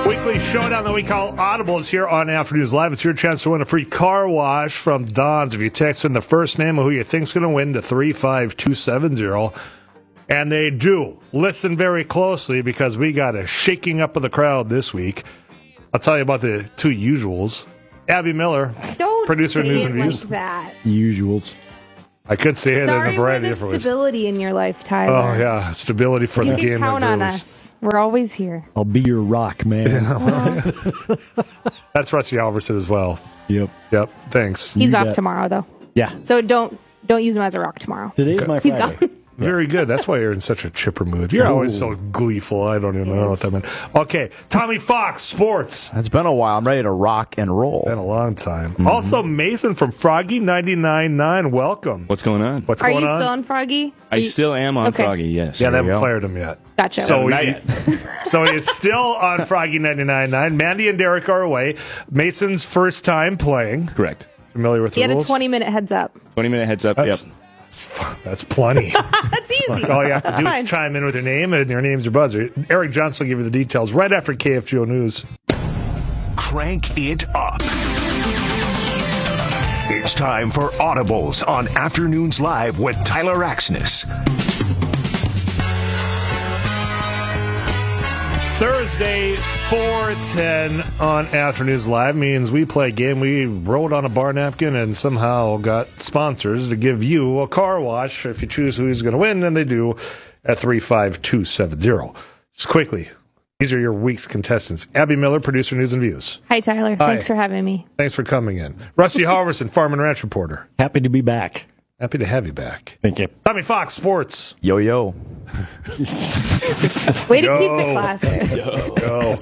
Weekly showdown that we call Audibles here on Afternoons Live. It's your chance to win a free car wash from Don's if you text in the first name of who you think's going to win to 35270. And they do. Listen very closely because we got a shaking up of the crowd this week. I'll tell you about the two usuals. Abby Miller, producer of News and Views. Like that. Usuals. I could say it in a variety of different ways. Stability in your life, Tyler. Oh, yeah. Stability for the game. You can count on us. We're always here. I'll be your rock, man. That's Rusty Halverson as well. Yep. Thanks. He's off tomorrow, though. Yeah. So don't use him as a rock tomorrow. Today's my He's Friday. gone. Very good. That's why you're in such a chipper mood. You're always so gleeful. I don't even know what that meant. Okay, Tommy Fox, sports. It's been a while. I'm ready to rock and roll. Been a long time. Also, Mason from Froggy 99.9. Welcome. What's going on? Are you still on Froggy? I still am on Okay. Froggy, yes. Yeah, they haven't fired him yet. Gotcha. So he's still on Froggy 99.9. Mandy and Derek are away. Mason's first time playing. Correct. Familiar with the He had a rules? 20-minute heads up. 20-minute heads up, That's plenty. That's easy. All you have to do Fine. is chime in with your name, and your name's your buzzer. Eric Johnson will give you the details right after KFGO News. Crank it up. It's time for Audibles on Afternoons Live with Tyler Axness. Thursday, 4:10 on Afternoons Live means we play a game. We wrote on a bar napkin and somehow got sponsors to give you a car wash if you choose who's going to win, and they do at 35270. Just quickly, these are your week's contestants. Abby Miller, producer, News and Views. Hi, Tyler. Thanks for having me. Thanks for coming in. Rusty Halverson, Farm and Ranch reporter. Happy to be back. Happy to have you back. Thank you. Tommy Fox, sports. Yo. Way to keep it classic. Go.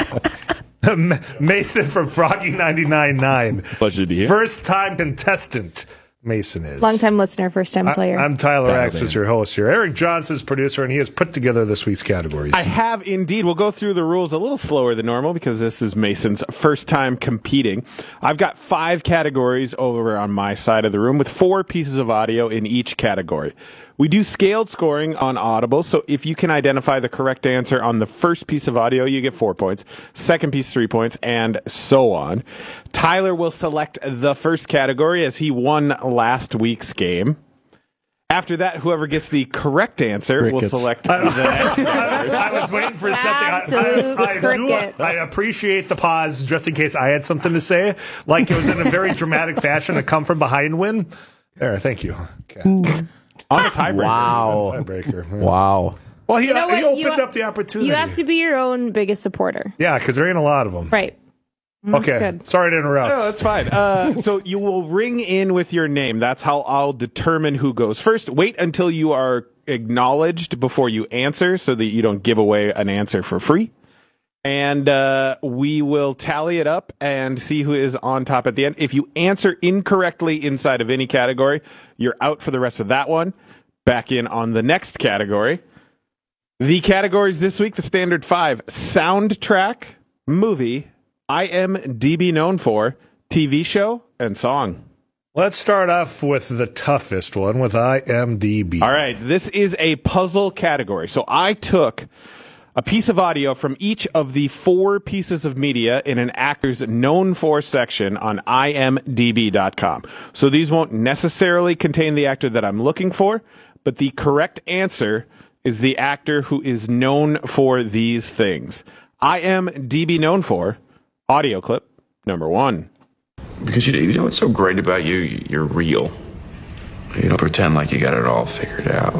Mason from Froggy 99.9. Pleasure to be here. First time contestant, Mason is. Long-time listener, first-time player. I'm Tyler Axis, your host here. Eric Johnson's producer, and he has put together this week's categories. I have indeed. We'll go through the rules a little slower than normal because this is Mason's first time competing. I've got 5 categories over on my side of the room with 4 pieces of audio in each category. We do scaled scoring on Audible, so if you can identify the correct answer on the first piece of audio, you get 4 points. Second piece, 3 points, and so on. Tyler will select the first category as he won last week's game. After that, whoever gets the correct answer will select the next category. I was waiting for Absolute crickets. I appreciate the pause just in case I had something to say. Like it was in a very dramatic fashion to come from behind win. There, thank you. Okay. On the tiebreaker. Wow. Tiebreaker. Wow. Well, he know what? opened up the opportunity. You have to be your own biggest supporter. Yeah, because there ain't a lot of them. Right. Okay. Good. Sorry to interrupt. No, that's fine. So you will ring in with your name. That's how I'll determine who goes first. Wait until you are acknowledged before you answer so that you don't give away an answer for free. And we will tally it up and see who is on top at the end. If you answer incorrectly inside of any category, you're out for the rest of that one. Back in on the next category. The categories this week, the standard 5. Soundtrack, movie, IMDb known for, TV show, and song. Let's start off with the toughest one with IMDb. All right, this is a puzzle category. So I took a piece of audio from each of the 4 pieces of media in an actor's known for section on imdb.com. So these won't necessarily contain the actor that I'm looking for, but the correct answer is the actor who is known for these things. IMDb known for, audio clip number 1. Because you know what's so great about you? You're real. You don't pretend like you got it all figured out.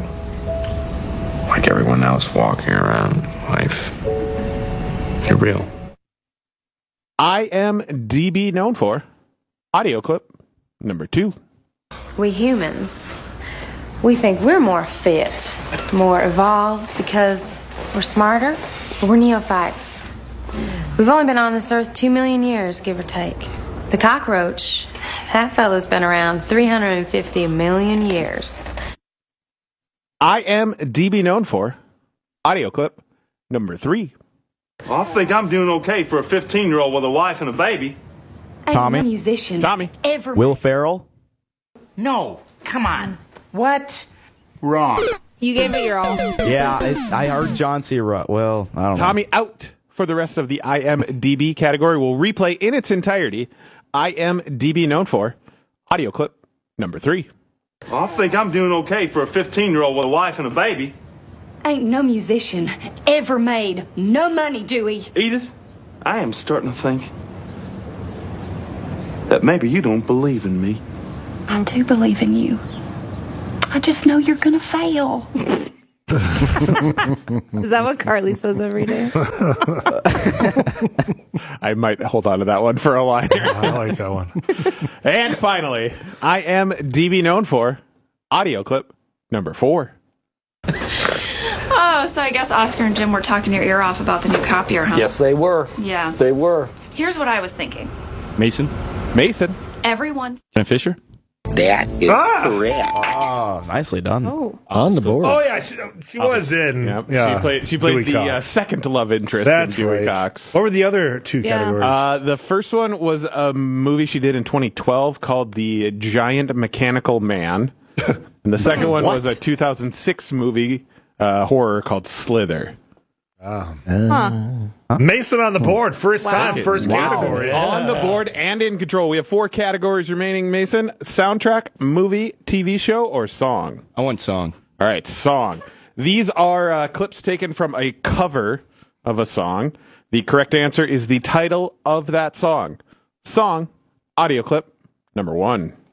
Like everyone else walking around life. You're real. IMDb known for, audio clip number 2. We humans, we think we're more fit, more evolved because we're smarter, but we're neophytes. We've only been on this earth 2 million years, give or take. The cockroach, that fella's been around 350 million years. IMDb known for, audio clip number 3. Well, I think I'm doing okay for a 15-year-old with a wife and a baby. Tommy? I'm a musician. Tommy. Will Ferrell? No, come on. What? Wrong. You gave it your all. Yeah, I heard John C. Well, I don't know. Tommy out for the rest of the IMDb category. We'll replay in its entirety IMDb known for audio clip number 3. Well, I think I'm doing okay for a 15-year-old with a wife and a baby. Ain't no musician ever made no money, Dewey. Edith, I am starting to think that maybe you don't believe in me. I do believe in you. I just know you're gonna fail. Is that what Carly says every day? I might hold on to that one for a line here. I like that one. And finally, IMDb known for audio clip number 4. Oh, so I guess Oscar and Jim were talking your ear off about the new copier, huh? Yes, they were. Yeah. They were. Here's what I was thinking. Mason? Everyone. Jen Fisher? That is correct. Oh, nicely done. Oh. On the board. Oh, yeah, she was in. Yep. Yeah, She played Dewey the Cox. second love interest That's in Dewey right. Cox. What were the other 2 categories? The first one was a movie she did in 2012 called The Giant Mechanical Man. And the second one was a 2006 movie horror called Slither. Mason on the board. First time, first category. On the board and in control. We have 4 categories remaining, Mason. Soundtrack, movie, TV show, or song? I want song. All right, song. These are clips taken from a cover of a song. The correct answer is the title of that song. Song, audio clip number 1.